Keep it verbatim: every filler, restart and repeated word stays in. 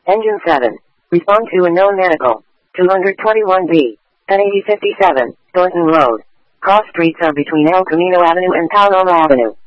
Engine seven. Respond to unknown medical. two twenty-one B. ten eighty fifty-seven. Thornton Road. Cross streets are between El Camino Avenue and Paloma Avenue.